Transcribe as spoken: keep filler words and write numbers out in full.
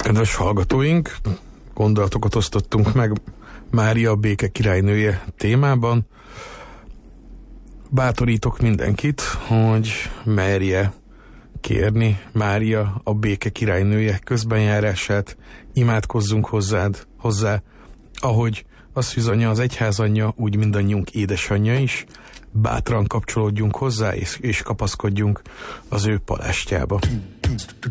Kedves hallgatóink, gondolatokat osztottunk meg Mária a béke királynője témában. Bátorítok mindenkit, hogy merje kérni Mária a béke királynője közbenjárását, imádkozzunk hozzád, hozzá, ahogy a szűzanyja, az egyházanyja, úgy mindannyiunk édesanyja is, bátran kapcsolódjunk hozzá, és, és kapaszkodjunk az ő palástjába.